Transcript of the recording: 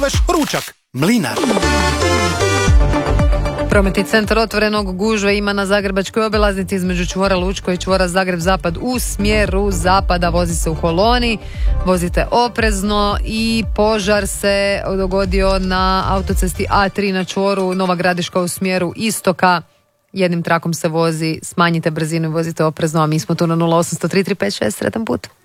Ručak, Mlinar. Prometni centar otvorenog, gužve ima na zagrebačkoj obilaznici između čvora Lučko i čvora Zagreb-Zapad u smjeru zapada, vozi se u koloni, vozite oprezno. I požar se dogodio na autocesti A3 na čvoru Nova Gradiška u smjeru istoka. Jednim trakom se vozi, smanjite brzinu i vozite oprezno, a mi smo tu na 0800 335 6, sretan put.